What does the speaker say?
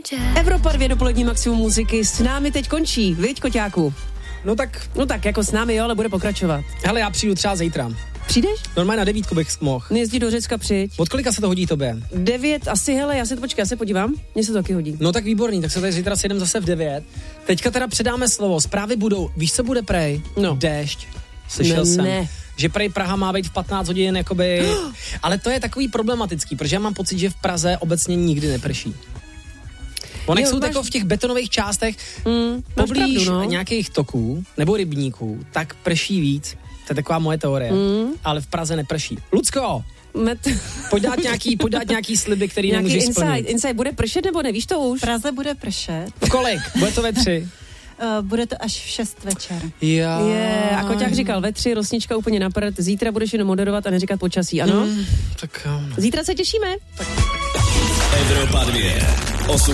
Evropa 2 dopolední maximum muziky s námi teď končí, viď, Koťáku? No tak jako s námi, jo, ale bude pokračovat. Hele, já přijdu třeba zítra. Přijdeš? Normálně na 9 bych mohl. Nejezdí do Řecka, přijď. Od kolika se to hodí tobě? 9, asi, hele, já se podívám. Mně se to taky hodí. No tak výborný, tak se tady zítra sjedem zase v 9. Teďka teda předáme slovo, zprávy budou, víš, co bude prej? No. Déšť. Slyšel jsem. Ne. Že prej Praha má být v 15 hodin, jakoby... Ale to je takový problematický, protože já mám pocit, že v Praze obecně nikdy neprší. Onek jsou tako v těch betonových částech poblíž nějakých toků nebo rybníků, tak prší víc. To je taková moje teorie. Ale v Praze neprší. Lucko! Pojď dát nějaký sliby, který nemůžeš splnit. Inside, bude pršet nebo nevíš to už? V Praze bude pršet. Kolik? Bude to ve 3? Bude to až v 6 večer. A Koťák říkal ve 3, Rosnička úplně na prd. Zítra budeš jenom moderovat a neříkat počasí, ano? Tak jo. Zítra se těšíme. Evropa 2.